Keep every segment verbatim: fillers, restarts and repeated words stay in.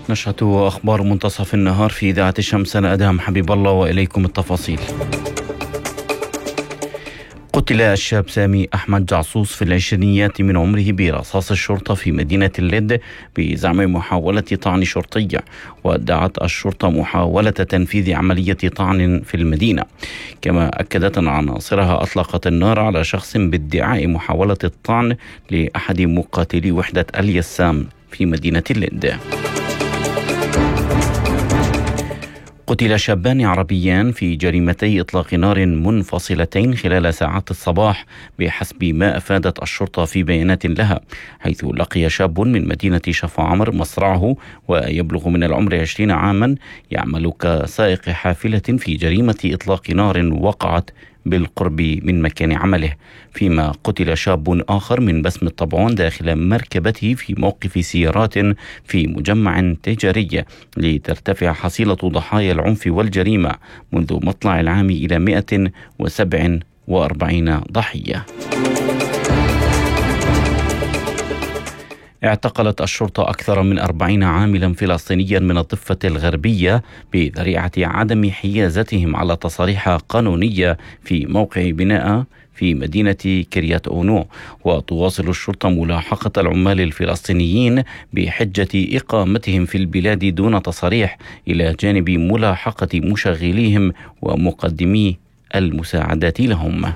نشرة أخبار منتصف النهار في إذاعة الشمس. أنا أدهم حبيب الله وإليكم التفاصيل. قتل الشاب سامي أحمد جعصوص في العشرينيات من عمره برصاص الشرطة في مدينة اللد بزعم محاولة طعن شرطية، وادعت الشرطة محاولة تنفيذ عملية طعن في المدينة. كما أكدت أن عناصرها أطلقت النار على شخص بادعاء محاولة الطعن لأحد مقاتلي وحدة اليسام في مدينة اللد. قتل شابان عربيان في جريمتي إطلاق نار منفصلتين خلال ساعات الصباح بحسب ما أفادت الشرطة في بيانات لها، حيث لقي شاب من مدينة شفا عمر مصرعه ويبلغ من العمر عشرين عاما يعمل كسائق حافلة في جريمة إطلاق نار وقعت بالقرب من مكان عمله، فيما قتل شاب آخر من بسم الطبعون داخل مركبته في موقف سيارات في مجمع تجاري لترتفع حصيلة ضحايا العنف والجريمة منذ مطلع العام إلى مئة وسبعة وأربعين ضحية. اعتقلت الشرطة أكثر من أربعين عاملا فلسطينيا من الضفة الغربية بذريعة عدم حيازتهم على تصاريح قانونية في موقع بناء في مدينة كريات أونو. وتواصل الشرطة ملاحقة العمال الفلسطينيين بحجة إقامتهم في البلاد دون تصاريح، إلى جانب ملاحقة مشغليهم ومقدمي المساعدات لهم.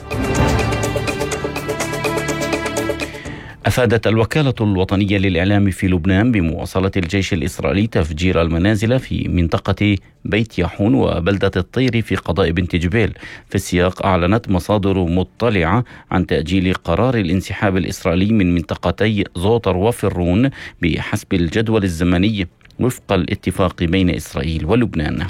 أفادت الوكالة الوطنية للإعلام في لبنان بمواصلة الجيش الإسرائيلي تفجير المنازل في منطقة بيت يحون وبلدة الطير في قضاء بنت جبيل. في السياق أعلنت مصادر مطلعة عن تأجيل قرار الانسحاب الإسرائيلي من منطقتي زوطر وفرون بحسب الجدول الزمني وفق الاتفاق بين إسرائيل ولبنان.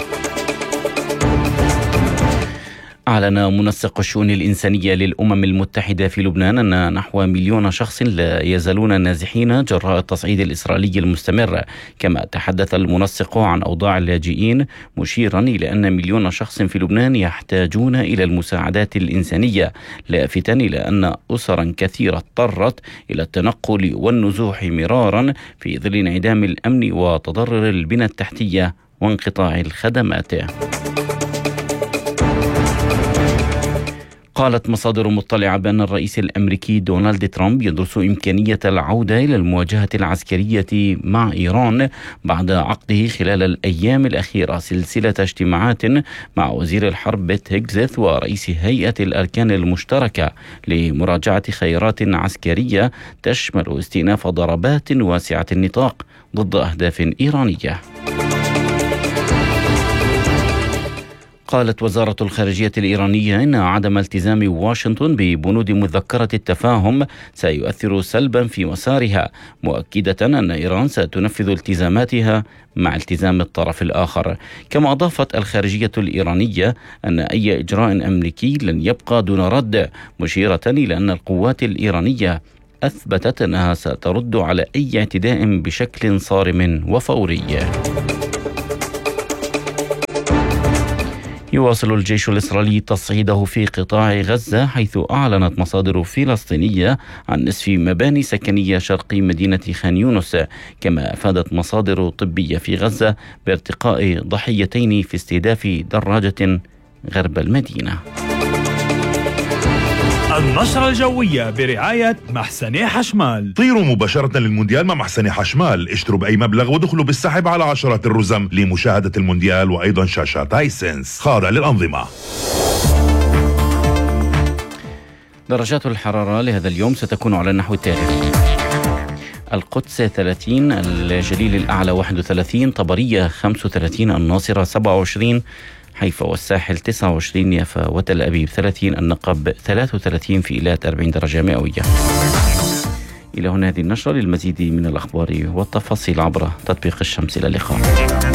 أعلن منسق الشؤون الإنسانية للأمم المتحدة في لبنان أن نحو مليون شخص لا يزالون نازحين جراء التصعيد الإسرائيلي المستمر. كما تحدث المنسق عن أوضاع اللاجئين، مشيرا إلى أن مليون شخص في لبنان يحتاجون إلى المساعدات الإنسانية، لافتا إلى أن أسرا كثيرة اضطرت إلى التنقل والنزوح مرارا في ظل انعدام الأمن وتضرر البنى التحتية وانقطاع الخدمات. قالت مصادر مطلعة بأن الرئيس الأمريكي دونالد ترامب يدرس إمكانية العودة إلى المواجهة العسكرية مع إيران بعد عقده خلال الأيام الأخيرة سلسلة اجتماعات مع وزير الحرب بيت هيغزث ورئيس هيئة الأركان المشتركة لمراجعة خيارات عسكرية تشمل استئناف ضربات واسعة النطاق ضد أهداف إيرانية. قالت وزارة الخارجية الإيرانية إن عدم التزام واشنطن ببنود مذكرة التفاهم سيؤثر سلبا في مسارها، مؤكدة أن إيران ستنفذ التزاماتها مع التزام الطرف الآخر. كما أضافت الخارجية الإيرانية أن أي إجراء أمريكي لن يبقى دون رد، مشيرة إلى أن القوات الإيرانية أثبتت أنها سترد على أي اعتداء بشكل صارم وفوري. يواصل الجيش الإسرائيلي تصعيده في قطاع غزة، حيث أعلنت مصادر فلسطينية عن نسف مباني سكنية شرقي مدينة خان يونس. كما أفادت مصادر طبية في غزة بارتقاء ضحيتين في استهداف دراجة غرب المدينة. النشرة الجوية برعاية محسني حشمال. طيروا مباشرة للمونديال مع محسني حشمال، اشتروا بأي مبلغ ودخلوا بالسحب على عشرات الرزم لمشاهدة المونديال وأيضا شاشات هايسنس خاضع للأنظمة. درجات الحرارة لهذا اليوم ستكون على النحو التالي: القدس ثلاثين، الجليل الأعلى واحد وثلاثين، طبرية خمسة وثلاثين، الناصرة سبعة وعشرين، حيفا والساحل تسعة وعشرين، يافا وتل أبيب ثلاثين، النقب ثلاثة وثلاثين، في إيلات أربعين درجة مئوية. إلى هنا هذه النشرة. للمزيد من الأخبار والتفاصيل عبر تطبيق الشمس. إلى اللقاء.